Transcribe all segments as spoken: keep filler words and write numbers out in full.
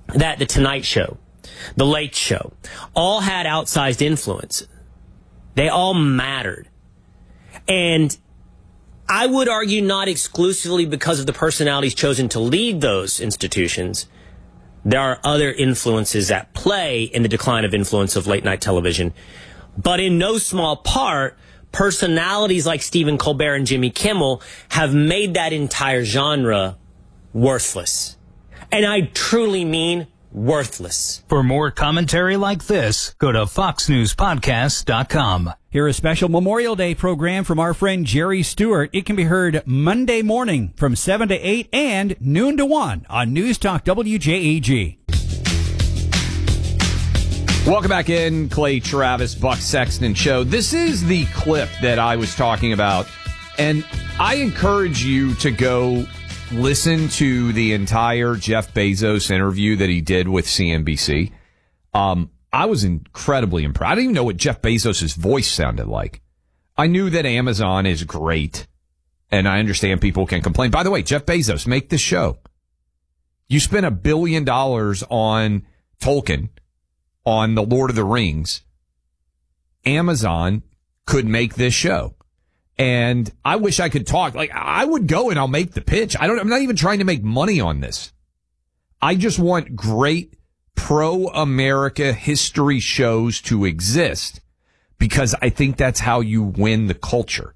that The Tonight Show, The Late Show, all had outsized influence. They all mattered. And I would argue not exclusively because of the personalities chosen to lead those institutions. There are other influences at play in the decline of influence of late-night television. But in no small part, personalities like Stephen Colbert and Jimmy Kimmel have made that entire genre worthless. And I truly mean worthless. For more commentary like this, go to fox news podcast dot com. Here is a special Memorial Day program from our friend Jerry Stewart. It can be heard Monday morning from seven to eight and noon to one on News Talk W J A G. Welcome back in, Clay Travis, Buck Sexton Show. This is the clip that I was talking about, and I encourage you to go listen to the entire Jeff Bezos interview that he did with C N B C. Um, I was incredibly impressed. I didn't even know what Jeff Bezos' voice sounded like. I knew that Amazon is great, and I understand people can complain. By the way, Jeff Bezos, make this show. You spent a billion dollars on Tolkien, on The Lord of the Rings. Amazon could make this show. And I wish I could talk. Like, I would go and I'll make the pitch. I don't, I'm not even trying to make money on this. I just want great pro-America history shows to exist because I think that's how you win the culture.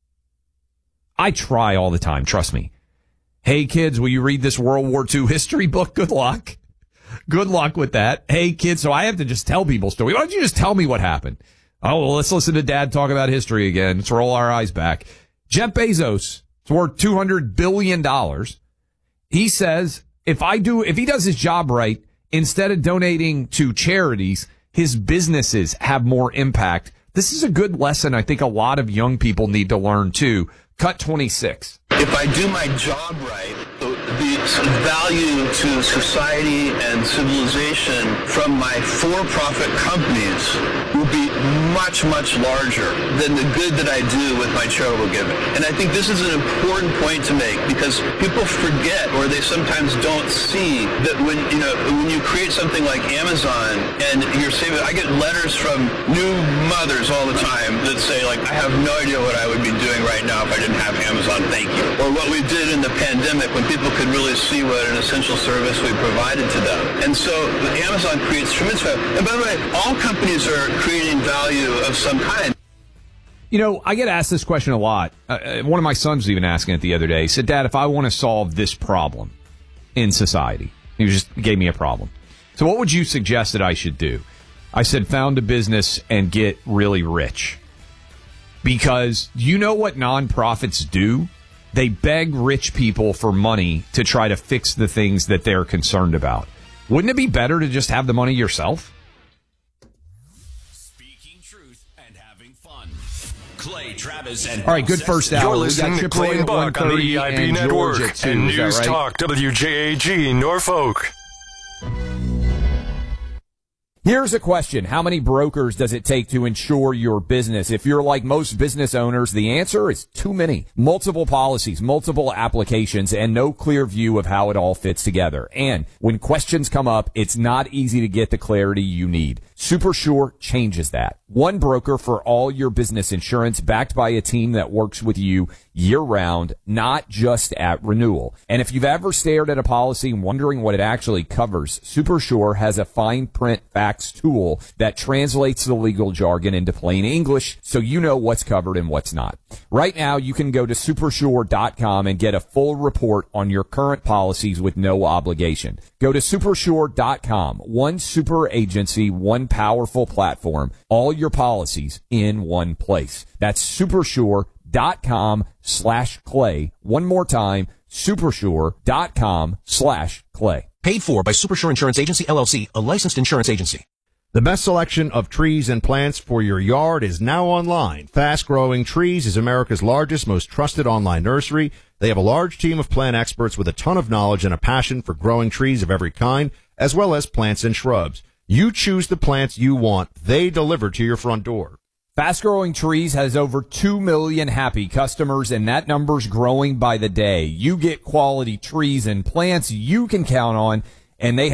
I try all the time. Trust me. Hey, kids, will you read this World War Two history book? Good luck. Good luck with that. Hey, kids, so I have to just tell people stories. Why don't you just tell me what happened? Oh, well, let's listen to Dad talk about history again. Let's roll our eyes back. Jeff Bezos is worth two hundred billion dollars. He says if I do, if he does his job right, instead of donating to charities, his businesses have more impact. This is a good lesson I think a lot of young people need to learn too. Cut twenty-six. If I do my job right, the, the value to society and civilization from my for-profit companies will be much, much larger than the good that I do with my charitable giving. And I think this is an important point to make because people forget or they sometimes don't see that when, you know, when you create something like Amazon and you're saving, I get letters from new mothers all the time that say, like, I have no idea what I would be doing right now if I didn't have Amazon. Thank you. Or what we did in the pandemic when people could really see what an essential service we provided to them. And so Amazon creates tremendous value. And by the way, all companies are creating value of some kind. You know, I get asked this question a lot. Uh, one of my sons was even asking it the other day. He said, Dad, if I want to solve this problem in society, he just gave me a problem. So what would you suggest that I should do? I said, found a business and get really rich. Because you know what nonprofits do? They beg rich people for money to try to fix the things that they're concerned about. Wouldn't it be better to just have the money yourself? Speaking truth and having fun. Clay Travis and all right, good first hour. You're listening to Clay and Buck on the E I B Network and News Talk W J A G Norfolk. Here's a question. How many brokers does it take to insure your business? If you're like most business owners, the answer is too many. Multiple policies, multiple applications, and no clear view of how it all fits together. And when questions come up, it's not easy to get the clarity you need. SuperSure changes that. One broker for all your business insurance backed by a team that works with you year-round, not just at renewal. And if you've ever stared at a policy wondering what it actually covers, SuperSure has a fine print facts tool that translates the legal jargon into plain English so you know what's covered and what's not. Right now, you can go to supersure dot com and get a full report on your current policies with no obligation. Go to supersure dot com. One super agency, one powerful platform, all your policies in one place. That's supersure dot com slash clay. One more time, supersure dot com slash clay. Paid for by Supersure Insurance Agency, L L C, a licensed insurance agency. The best selection of trees and plants for your yard is now online. Fast Growing Trees is America's largest, most trusted online nursery. They have a large team of plant experts with a ton of knowledge and a passion for growing trees of every kind, as well as plants and shrubs. You choose the plants you want. They deliver to your front door. Fast Growing Trees has over two million happy customers, and that number's growing by the day. You get quality trees and plants you can count on, and they